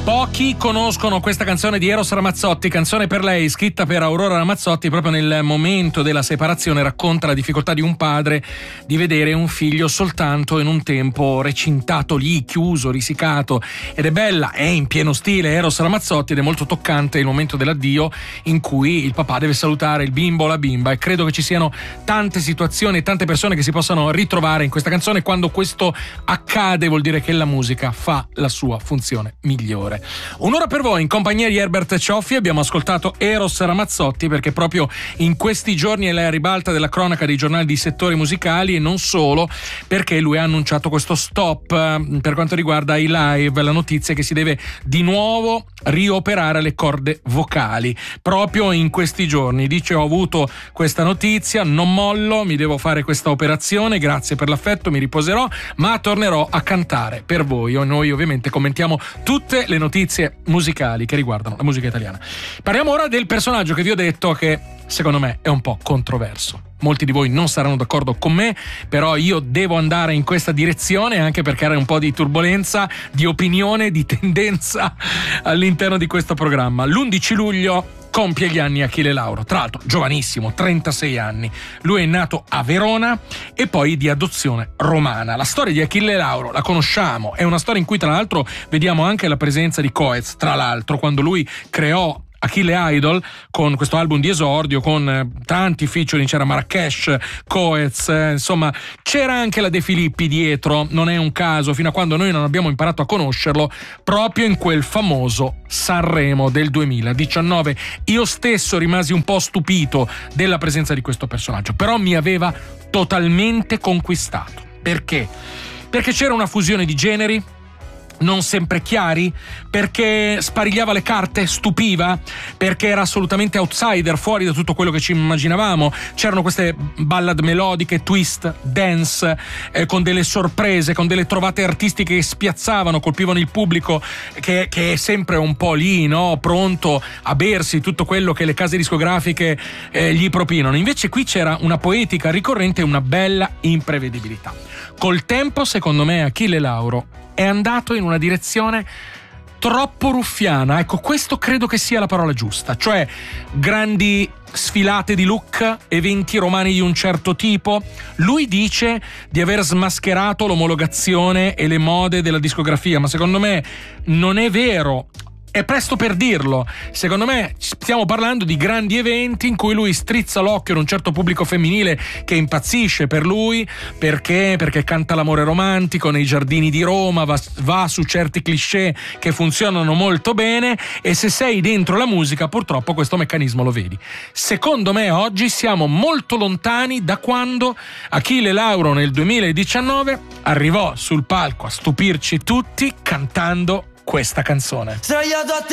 Pochi conoscono questa canzone di Eros Ramazzotti, canzone per lei, scritta per Aurora Ramazzotti. Proprio nel momento della separazione racconta la difficoltà di un padre di vedere un figlio soltanto in un tempo recintato lì, chiuso, risicato. Ed è bella, è in pieno stile Eros Ramazzotti ed è molto toccante il momento dell'addio in cui il papà deve salutare il bimbo o la bimba, e credo che ci siano tante situazioni e tante persone che si possano ritrovare in questa canzone. Quando questo accade vuol dire che la musica fa la sua funzione migliore. Un'ora per voi in compagnia di Herbert Cioffi. Abbiamo ascoltato Eros Ramazzotti perché proprio in questi giorni è la ribalta della cronaca dei giornali di settori musicali, e non solo, perché lui ha annunciato questo stop per quanto riguarda i live. La notizia è che si deve di nuovo rioperare le corde vocali proprio in questi giorni. Dice: ho avuto questa notizia, non mollo, mi devo fare questa operazione, grazie per l'affetto, mi riposerò, ma tornerò a cantare per voi. Noi ovviamente commentiamo tutte le notizie musicali che riguardano la musica italiana. Parliamo ora del personaggio che vi ho detto che secondo me è un po' controverso. Molti di voi non saranno d'accordo con me, però io devo andare in questa direzione anche per creare un po' di turbolenza, di opinione, di tendenza all'interno di questo programma. L'11 luglio compie gli anni Achille Lauro, tra l'altro giovanissimo, 36 anni. Lui è nato a Verona e poi di adozione romana. La storia di Achille Lauro la conosciamo, è una storia in cui tra l'altro vediamo anche la presenza di Coez, tra l'altro quando lui creò Achille Idol con questo album di esordio con tanti featuring, c'era Marrakesh, Coez, insomma c'era anche la De Filippi dietro, non è un caso, fino a quando noi non abbiamo imparato a conoscerlo proprio in quel famoso Sanremo del 2019. Io stesso rimasi un po' stupito della presenza di questo personaggio, però mi aveva totalmente conquistato. Perché? Perché c'era una fusione di generi non sempre chiari, perché sparigliava le carte, stupiva, perché era assolutamente outsider, fuori da tutto quello che ci immaginavamo. C'erano queste ballad melodiche, twist, dance, con delle sorprese, con delle trovate artistiche che spiazzavano, colpivano il pubblico che è sempre un po' lì, no? Pronto a bersi tutto quello che le case discografiche gli propinano. Invece qui c'era una poetica ricorrente e una bella imprevedibilità. Col tempo, secondo me, Achille Lauro è andato in una direzione troppo ruffiana. Ecco, questo credo che sia la parola giusta. Cioè, grandi sfilate di look, eventi romani di un certo tipo. Lui dice di aver smascherato l'omologazione e le mode della discografia, ma secondo me non è vero. È presto per dirlo. Secondo me stiamo parlando di grandi eventi in cui lui strizza l'occhio ad un certo pubblico femminile che impazzisce per lui perché canta l'amore romantico nei giardini di Roma, va su certi cliché che funzionano molto bene, e se sei dentro la musica purtroppo questo meccanismo lo vedi. Secondo me oggi siamo molto lontani da quando Achille Lauro nel 2019 arrivò sul palco a stupirci tutti cantando questa canzone. Sdraiato a